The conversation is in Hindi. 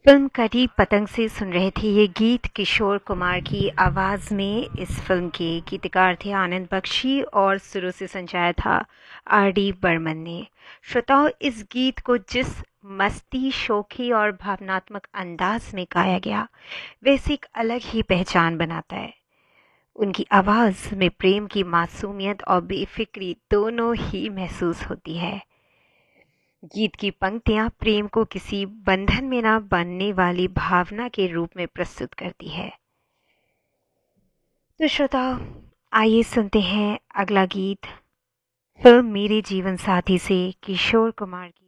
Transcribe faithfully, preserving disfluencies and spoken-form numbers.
फिल्म कटी पतंग से सुन रहे थे ये गीत किशोर कुमार की आवाज़ में। इस फिल्म के गीतकार थे आनंद बख्शी और सुरों से संजाया था आर डी बर्मन ने। श्रोताओं, इस गीत को जिस मस्ती, शोखी और भावनात्मक अंदाज में गाया गया, वैसे एक अलग ही पहचान बनाता है। उनकी आवाज़ में प्रेम की मासूमियत और बेफिक्री दोनों ही महसूस होती है। गीत की पंक्तियां प्रेम को किसी बंधन में ना बांधने वाली भावना के रूप में प्रस्तुत करती है। तो श्रोताओ, आइए सुनते हैं अगला गीत फिल्म मेरे जीवन साथी से किशोर कुमार की।